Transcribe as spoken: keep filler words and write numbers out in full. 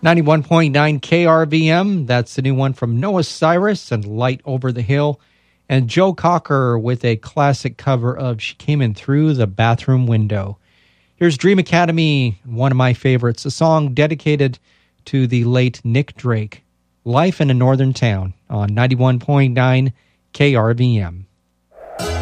ninety-one point nine K R V M, that's the new one from Noah Cyrus and Light Over the Hill. And Joe Cocker with a classic cover of She Came In Through the Bathroom Window. Here's Dream Academy, one of my favorites, a song dedicated to the late Nick Drake, Life in a Northern Town on ninety-one point nine K R V M.